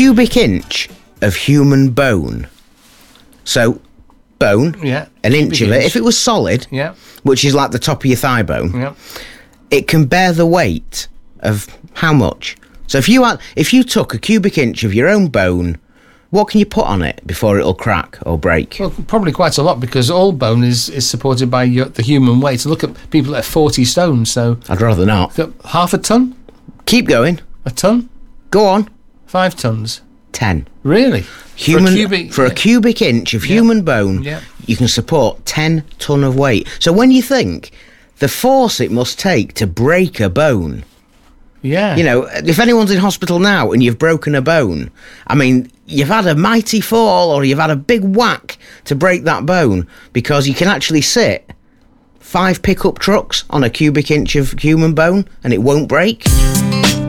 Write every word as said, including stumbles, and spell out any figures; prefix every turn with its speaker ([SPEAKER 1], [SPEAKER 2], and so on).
[SPEAKER 1] cubic inch of human bone. So, bone,
[SPEAKER 2] Yeah.
[SPEAKER 1] an inch of it.
[SPEAKER 2] inch.
[SPEAKER 1] If it was solid,
[SPEAKER 2] Yeah.
[SPEAKER 1] which is like the top of your thigh bone,
[SPEAKER 2] Yeah.
[SPEAKER 1] it can bear the weight of how much? So if you had, if you took a cubic inch of your own bone, what can you put on it before it'll crack or break?
[SPEAKER 2] Well, probably quite a lot, because all bone is, is supported by your, the human weight. So look at people that are forty stone, so
[SPEAKER 1] I'd rather not.
[SPEAKER 2] got half a ton,
[SPEAKER 1] Keep going.
[SPEAKER 2] a ton,
[SPEAKER 1] Go on.
[SPEAKER 2] five tons.
[SPEAKER 1] Ten.
[SPEAKER 2] Really?
[SPEAKER 1] Human,
[SPEAKER 2] for a cubic,
[SPEAKER 1] for a cubic inch of
[SPEAKER 2] Yeah.
[SPEAKER 1] human bone,
[SPEAKER 2] Yeah.
[SPEAKER 1] you can support ten ton of weight. So when you think the force it must take to break a bone,
[SPEAKER 2] yeah.
[SPEAKER 1] you know, if anyone's in hospital now and you've broken a bone, I mean, you've had a mighty fall or you've had a big whack to break that bone, because you can actually sit five pickup trucks on a cubic inch of human bone and it won't break.